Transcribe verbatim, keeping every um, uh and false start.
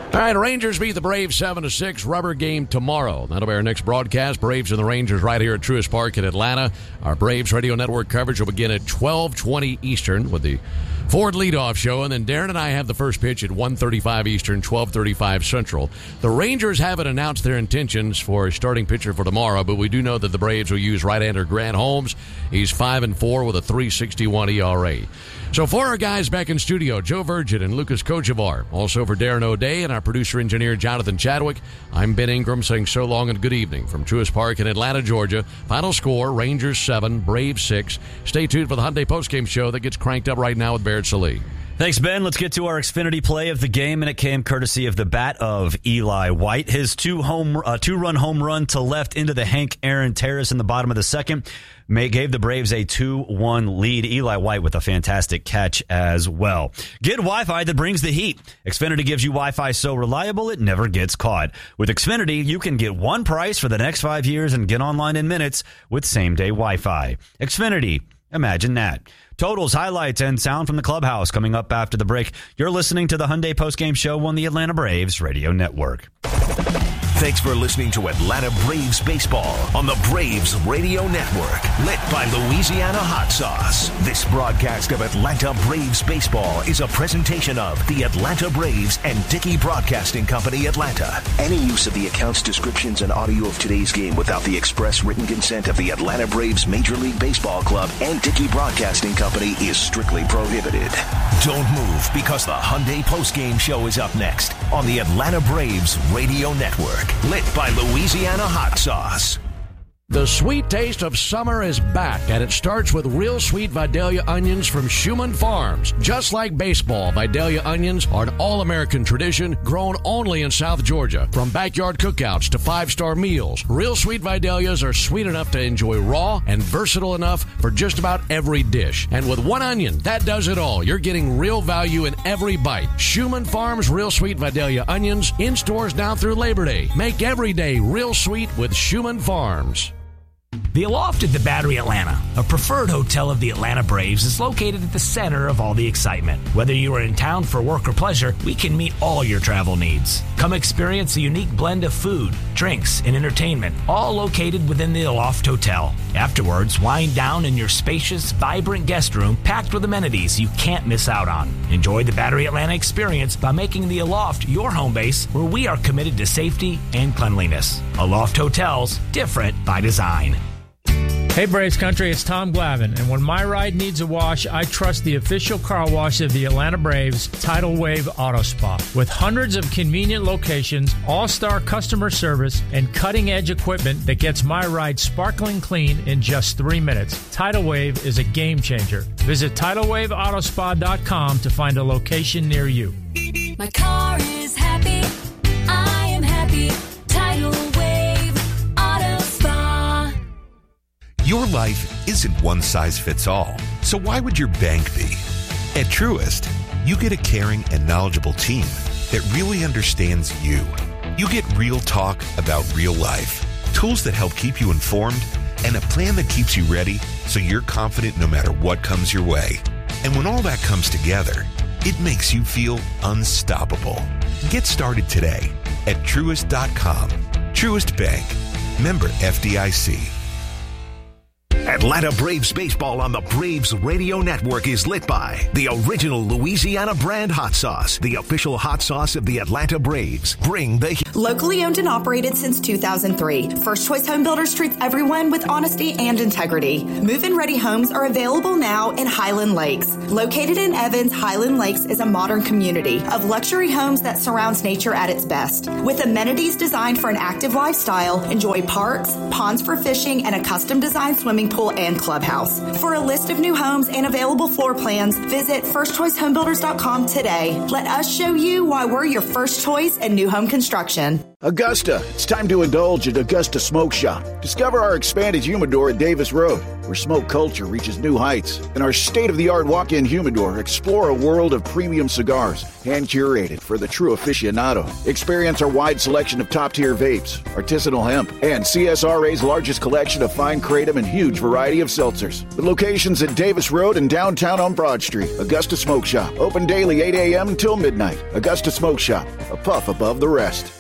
All right, Rangers beat the Braves seven to six. Rubber game tomorrow. That'll be our next broadcast. Braves and the Rangers right here at Truist Park in Atlanta. Our Braves Radio Network coverage will begin at twelve twenty Eastern with the Ford leadoff show, and then Darren and I have the first pitch at one thirty-five Eastern, twelve thirty-five Central. The Rangers haven't announced their intentions for a starting pitcher for tomorrow, but we do know that the Braves will use right-hander Grant Holmes. He's five and four with a three sixty-one E R A. So for our guys back in studio, Joe Virgin and Lucas Kochevar, also for Darren O'Day and our producer-engineer Jonathan Chadwick, I'm Ben Ingram saying so long and good evening from Truist Park in Atlanta, Georgia. Final score, Rangers seven, Braves six. Stay tuned for the Hyundai postgame show that gets cranked up right now with Barrett Sallee. Thanks, Ben. Let's get to our Xfinity play of the game, and it came courtesy of the bat of Eli White. His two home, uh, two-run home run to left into the Hank Aaron Terrace in the bottom of the second May gave the Braves a two one lead. Eli White with a fantastic catch as well. Get Wi-Fi that brings the heat. Xfinity gives you Wi-Fi so reliable it never gets caught. With Xfinity, you can get one price for the next five years and get online in minutes with same-day Wi-Fi. Xfinity. Imagine that. Totals, highlights, and sound from the clubhouse coming up after the break. You're listening to the Hyundai Postgame Show on the Atlanta Braves Radio Network. Thanks for listening to Atlanta Braves Baseball on the Braves Radio Network, lit by Louisiana Hot Sauce. This broadcast of Atlanta Braves Baseball is a presentation of the Atlanta Braves and Dickey Broadcasting Company, Atlanta. Any use of the accounts, descriptions, and audio of today's game without the express written consent of the Atlanta Braves Major League Baseball Club and Dickey Broadcasting Company is strictly prohibited. Don't move, because the Hyundai Postgame Show is up next on the Atlanta Braves Radio Network. Lit by Louisiana Hot Sauce. The sweet taste of summer is back, and it starts with real sweet Vidalia onions from Schumann Farms. Just like baseball, Vidalia onions are an all-American tradition grown only in South Georgia. From backyard cookouts to five-star meals, real sweet Vidalias are sweet enough to enjoy raw and versatile enough for just about every dish. And with one onion, that does it all. You're getting real value in every bite. Schumann Farms Real Sweet Vidalia onions in stores now through Labor Day. Make every day real sweet with Schumann Farms. The Aloft at the Battery Atlanta, a preferred hotel of the Atlanta Braves, is located at the center of all the excitement. Whether you are in town for work or pleasure, we can meet all your travel needs. Come experience a unique blend of food, drinks, and entertainment, all located within the Aloft Hotel. Afterwards, wind down in your spacious, vibrant guest room packed with amenities you can't miss out on. Enjoy the Battery Atlanta experience by making the Aloft your home base, where we are committed to safety and cleanliness. Aloft Hotels, different by design. Hey Braves Country, it's Tom Glavine, and when my ride needs a wash, I trust the official car wash of the Atlanta Braves, Tidal Wave Auto Spa. With hundreds of convenient locations, all-star customer service, and cutting-edge equipment that gets my ride sparkling clean in just three minutes, Tidal Wave is a game changer. Visit tidal wave auto spa dot com to find a location near you. My car is happy, I am happy, Tidal Wave Auto Spa. Your life isn't one size fits all, so why would your bank be? At Truist, you get a caring and knowledgeable team that really understands you. You get real talk about real life, tools that help keep you informed, and a plan that keeps you ready so you're confident no matter what comes your way. And when all that comes together, it makes you feel unstoppable. Get started today at Truist dot com. Truist Bank. Member F D I C. Atlanta Braves Baseball on the Braves Radio Network is lit by the original Louisiana brand hot sauce, the official hot sauce of the Atlanta Braves. Bring the heat. Locally owned and operated since two thousand three, First Choice Home Builders treats everyone with honesty and integrity. Move-in ready homes are available now in Highland Lakes. Located in Evans, Highland Lakes is a modern community of luxury homes that surrounds nature at its best. With amenities designed for an active lifestyle, enjoy parks, ponds for fishing, and a custom-designed swimming pool and clubhouse. For a list of new homes and available floor plans, visit first choice home builders dot com today. Let us show you why we're your first choice in new home construction. Augusta, it's time to indulge at Augusta Smoke Shop. Discover our expanded humidor at Davis Road, where smoke culture reaches new heights. In our state-of-the-art walk-in humidor, explore a world of premium cigars, hand-curated for the true aficionado. Experience our wide selection of top-tier vapes, artisanal hemp, and C S R A's largest collection of fine kratom and huge variety of seltzers. With locations at Davis Road and downtown on Broad Street, Augusta Smoke Shop. Open daily eight a.m. until midnight. Augusta Smoke Shop, a puff above the rest.